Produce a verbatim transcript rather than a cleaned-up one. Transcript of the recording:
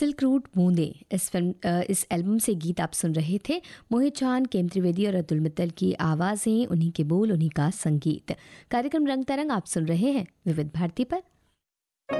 Silk route बूंदे इस film अ, इस एल्बम से गीत आप सुन रहे थे। मोहित चौहान, केम त्रिवेदी और अतुल मित्तल की आवाज़ें, उन्हीं के बोल, उन्हीं का संगीत। कार्यक्रम रंग तरंग आप सुन रहे हैं विविध भारती पर।